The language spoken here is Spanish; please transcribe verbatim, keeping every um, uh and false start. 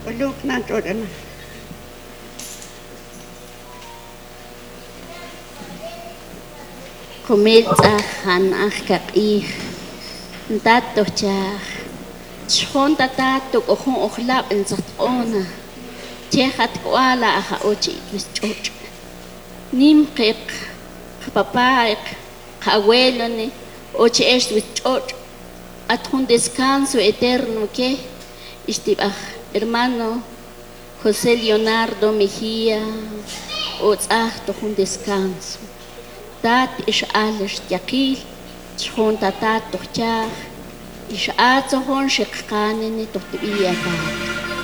Uluk na chorana. Cometa han achkaqih. Tato chah. Chon tatato kohon ohlap en zatona. Chehat koala aha ochi mischoch. Nim kek papaek abuelo ne ochi es mischoch. At un descanso eterno que istibah hermano José Leonardo Mejía otzahto un descanso. Tat ish alish yakil chon tatato chah ish atzohon shekkanene tohtibiyata.